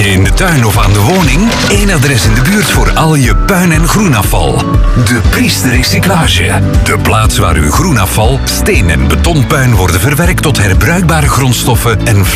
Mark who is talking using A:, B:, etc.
A: In de tuin of aan de woning? Eén adres in de buurt voor al je puin- en groenafval. De Priester Recyclage. De plaats waar uw groenafval, steen- en betonpuin worden verwerkt tot herbruikbare grondstoffen en